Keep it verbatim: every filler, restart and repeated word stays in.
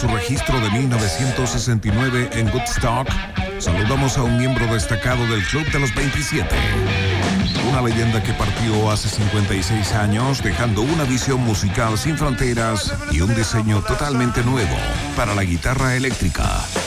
Su registro de mil novecientos sesenta y nueve en Woodstock, saludamos a un miembro destacado del Club de los veintisiete. Una leyenda que partió hace cincuenta y seis años, dejando una visión musical sin fronteras y un diseño totalmente nuevo para la guitarra eléctrica.